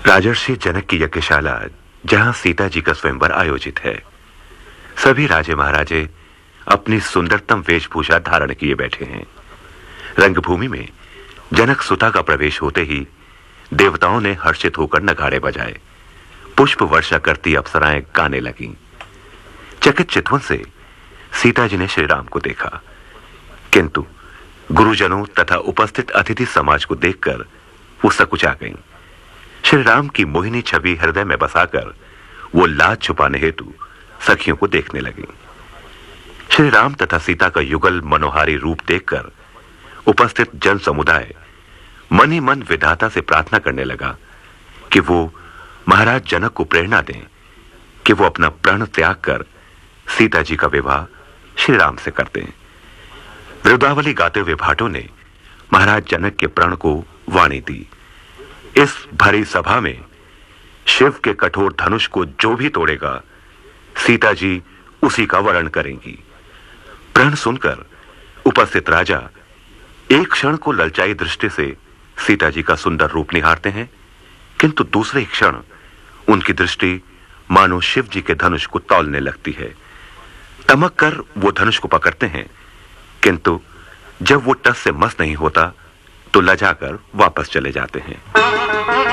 राजर्षि जनक की यज्ञशाला, जहां सीता जी का स्वयंवर आयोजित है। सभी राजे महाराजे अपनी सुंदरतम वेशभूषा धारण किए बैठे हैं। रंगभूमि में जनक सुता का प्रवेश होते ही देवताओं ने हर्षित होकर नगाड़े बजाए। पुष्प वर्षा करती अप्सराएं गाने लगीं। चकित चितवन से सीता जी ने श्री राम को देखा, किंतु गुरुजनों तथा उपस्थित अतिथि समाज को देखकर वो सकुचा गईं। श्री राम की मोहिनी छवि हृदय में बसाकर वो लाज छुपाने हेतु सखियों को देखने लगी। श्री राम तथा सीता का युगल मनोहारी रूप देखकर उपस्थित जन समुदाय मन ही मन विधाता से प्रार्थना करने लगा कि वो महाराज जनक को प्रेरणा दें कि वो अपना प्राण त्याग कर सीता जी का विवाह श्री राम से कर दें। वृंदावली गाते हुए भाटों ने महाराज जनक के प्रण को वाणी दी। इस भरी सभा में शिव के कठोर धनुष को जो भी तोड़ेगा, सीता जी उसी का वरण करेंगी। प्रण सुनकर उपस्थित राजा एक क्षण को ललचाई दृष्टि से सीता जी का सुंदर रूप निहारते हैं, किंतु दूसरे क्षण उनकी दृष्टि मानो शिव जी के धनुष को तौलने लगती है। तमक कर वो धनुष को पकड़ते हैं, किंतु जब वो टस से मस नहीं होता तो लजाकर वापस चले जाते हैं।